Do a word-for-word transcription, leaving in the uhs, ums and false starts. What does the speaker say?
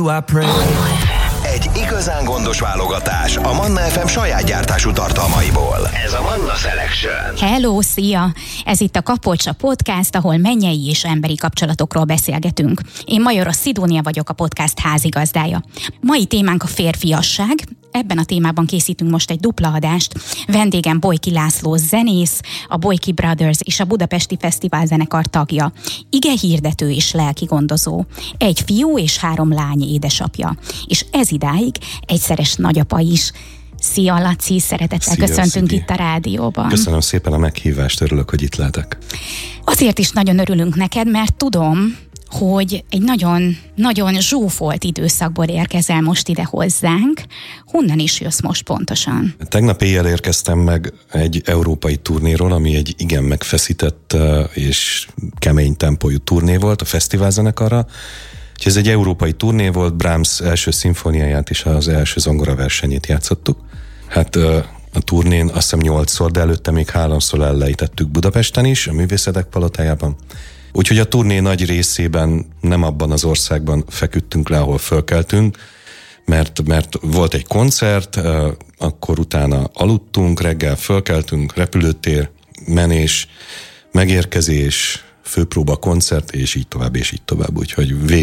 Egy igazán gondos válogatás a Manna ef em saját gyártású tartalmaiból. Ez a Manna Selection. Hello, szia! Ez itt a Kapolcsa Podcast, ahol mennyei és emberi kapcsolatokról beszélgetünk. Én Majoros Szidónia vagyok, a podcast házigazdája. Mai témánk a férfiasság. Ebben a témában készítünk most egy dupla adást. Vendégem Bojki László zenész, a Bojki Brothers és a Budapesti Fesztivál zenekar tagja. Igehirdető és lelkigondozó. Egy fiú és három lány édesapja. És ez idáig egyszeres nagyapa is. Szia, Laci, szeretettel Szia, köszöntünk Szidi. itt a rádióban. Köszönöm szépen a meghívást, örülök, hogy itt lehetek. Azért is nagyon örülünk neked, mert tudom, hogy egy nagyon, nagyon zsúfolt időszakból érkezel most ide hozzánk. Honnan is jössz most pontosan? Tegnap éjjel érkeztem meg egy európai turnéról, ami egy igen megfeszített és kemény tempójú turné volt a fesztiválzenekarra. Ez egy európai turné volt, Brahms első szimfóniáját és az első zongoraversenyét játszottuk. Hát a turnén azt hiszem nyolcszor, de előtte még háromszor ellejtettük Budapesten is, a Művészetek Palotájában. Úgyhogy a turné nagy részében nem abban az országban feküdtünk le, ahol fölkeltünk, mert, mert volt egy koncert, akkor utána aludtunk, reggel fölkeltünk, repülőtér, menés, megérkezés, főpróba, koncert, és így tovább, és így tovább. Úgyhogy vég